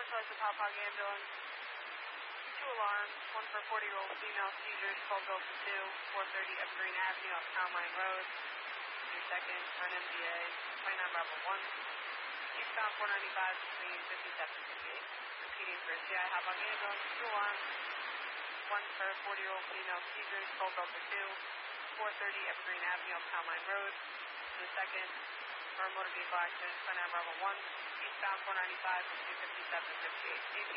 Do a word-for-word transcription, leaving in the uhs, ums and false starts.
Centralized with Hop Hog Ambulance. Two alarms, one for forty-year-old female seizures, called Delta two, four thirty up Green Avenue off Town Line Road. Your second for an M D A, twenty-nine Bravo one. Eastbound four ninety-five between fifty-seven and fifty-eight. Repeating for C I Hop Hog Ambulance, two alarms, one for forty-year-old female seizures, called Delta two, four thirty up Green Avenue off Town Line Road. The second for a motor vehicle accident, twenty-nine Bravo one. Eastbound four ninety-five between fifty-seven and fifty-eight.